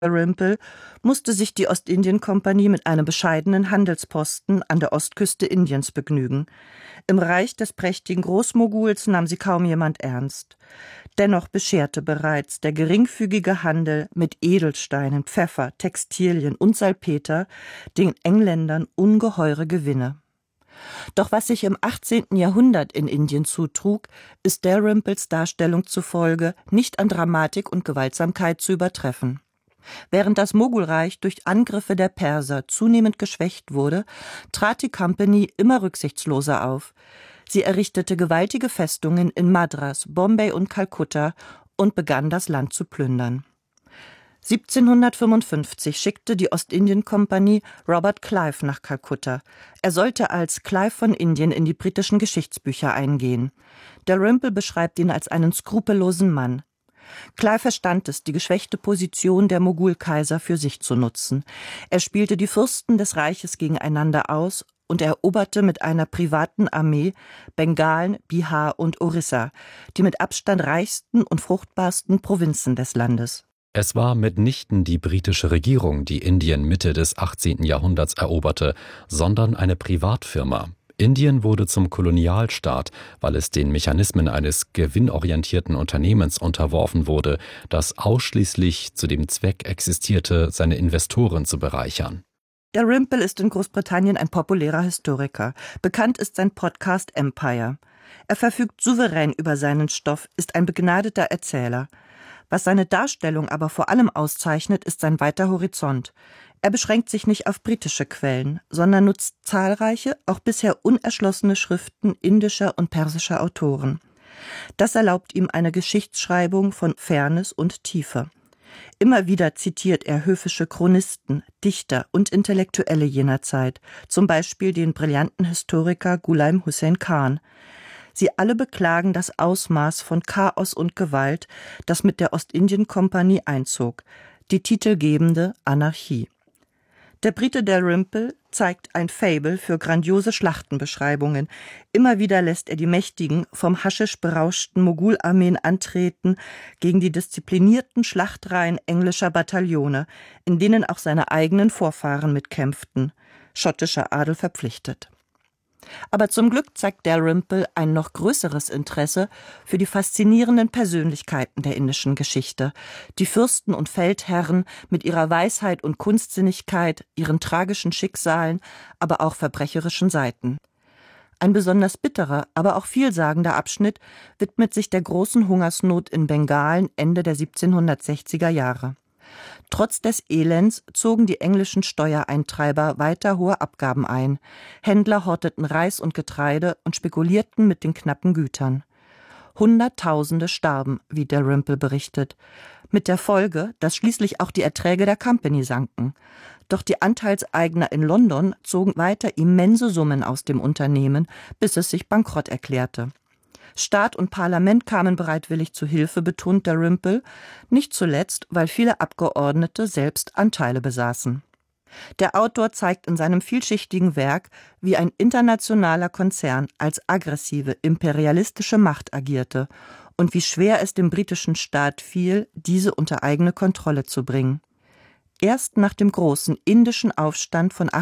Dalrymple musste sich die Ostindien-Kompanie mit einem bescheidenen Handelsposten an der Ostküste Indiens begnügen. Im Reich des prächtigen Großmoguls nahm sie kaum jemand ernst. Dennoch bescherte bereits der geringfügige Handel mit Edelsteinen, Pfeffer, Textilien und Salpeter den Engländern ungeheure Gewinne. Doch was sich im 18. Jahrhundert in Indien zutrug, ist Dalrymples Darstellung zufolge nicht an Dramatik und Gewaltsamkeit zu übertreffen. Während das Mogulreich durch Angriffe der Perser zunehmend geschwächt wurde, trat die Company immer rücksichtsloser auf. Sie errichtete gewaltige Festungen in Madras, Bombay und Kalkutta und begann, das Land zu plündern. 1755 schickte die Ostindien-Kompanie Robert Clive nach Kalkutta. Er sollte als Clive von Indien in die britischen Geschichtsbücher eingehen. Dalrymple beschreibt ihn als einen skrupellosen Mann. Clive verstand es, die geschwächte Position der Mogulkaiser für sich zu nutzen. Er spielte die Fürsten des Reiches gegeneinander aus und eroberte mit einer privaten Armee Bengalen, Bihar und Orissa, die mit Abstand reichsten und fruchtbarsten Provinzen des Landes. Es war mitnichten die britische Regierung, die Indien Mitte des 18. Jahrhunderts eroberte, sondern eine Privatfirma. Indien wurde zum Kolonialstaat, weil es den Mechanismen eines gewinnorientierten Unternehmens unterworfen wurde, das ausschließlich zu dem Zweck existierte, seine Investoren zu bereichern. Dalrymple ist in Großbritannien ein populärer Historiker. Bekannt ist sein Podcast Empire. Er verfügt souverän über seinen Stoff, ist ein begnadeter Erzähler. Was seine Darstellung aber vor allem auszeichnet, ist sein weiter Horizont. Er beschränkt sich nicht auf britische Quellen, sondern nutzt zahlreiche, auch bisher unerschlossene Schriften indischer und persischer Autoren. Das erlaubt ihm eine Geschichtsschreibung von Fairness und Tiefe. Immer wieder zitiert er höfische Chronisten, Dichter und Intellektuelle jener Zeit, zum Beispiel den brillanten Historiker Ghulam Hussein Khan. Sie alle beklagen das Ausmaß von Chaos und Gewalt, das mit der Ostindien-Kompanie einzog, die titelgebende Anarchie. Der Brite Dalrymple zeigt ein Faible für grandiose Schlachtenbeschreibungen. Immer wieder lässt er die mächtigen, vom Haschisch berauschten Mogularmeen antreten gegen die disziplinierten Schlachtreihen englischer Bataillone, in denen auch seine eigenen Vorfahren mitkämpften, schottischer Adel verpflichtet. Aber zum Glück zeigt Dalrymple ein noch größeres Interesse für die faszinierenden Persönlichkeiten der indischen Geschichte, die Fürsten und Feldherren mit ihrer Weisheit und Kunstsinnigkeit, ihren tragischen Schicksalen, aber auch verbrecherischen Seiten. Ein besonders bitterer, aber auch vielsagender Abschnitt widmet sich der großen Hungersnot in Bengalen Ende der 1760er Jahre. Trotz des Elends zogen die englischen Steuereintreiber weiter hohe Abgaben ein. Händler horteten Reis und Getreide und spekulierten mit den knappen Gütern. Hunderttausende starben, wie Dalrymple berichtet, mit der Folge, dass schließlich auch die Erträge der Company sanken. Doch die Anteilseigner in London zogen weiter immense Summen aus dem Unternehmen, bis es sich bankrott erklärte. Staat und Parlament kamen bereitwillig zu Hilfe, betont Dalrymple, nicht zuletzt, weil viele Abgeordnete selbst Anteile besaßen. Der Autor zeigt in seinem vielschichtigen Werk, wie ein internationaler Konzern als aggressive, imperialistische Macht agierte und wie schwer es dem britischen Staat fiel, diese unter eigene Kontrolle zu bringen. Erst nach dem großen indischen Aufstand von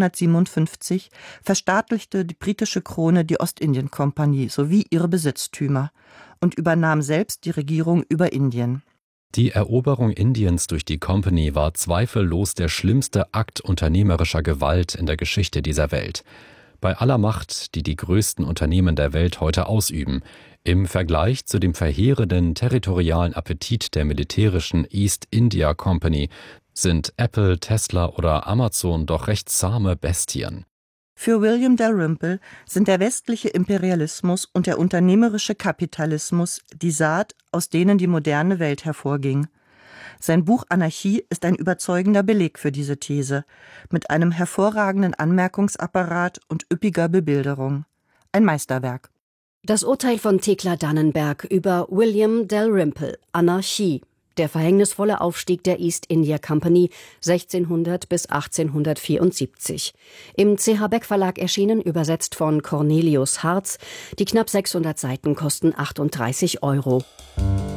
1857 verstaatlichte die britische Krone die Ostindien-Kompanie sowie ihre Besitztümer und übernahm selbst die Regierung über Indien. Die Eroberung Indiens durch die Company war zweifellos der schlimmste Akt unternehmerischer Gewalt in der Geschichte dieser Welt. Bei aller Macht, die die größten Unternehmen der Welt heute ausüben, im Vergleich zu dem verheerenden territorialen Appetit der militärischen East India Company sind Apple, Tesla oder Amazon doch recht zahme Bestien. Für William Dalrymple sind der westliche Imperialismus und der unternehmerische Kapitalismus die Saat, aus denen die moderne Welt hervorging. Sein Buch Anarchie ist ein überzeugender Beleg für diese These, mit einem hervorragenden Anmerkungsapparat und üppiger Bebilderung. Ein Meisterwerk. Das Urteil von Thekla Dannenberg über William Dalrymple, Anarchie. Der verhängnisvolle Aufstieg der East India Company 1600 bis 1874. Im CH Beck Verlag erschienen, übersetzt von Cornelius Hartz. Die knapp 600 Seiten kosten 38 €.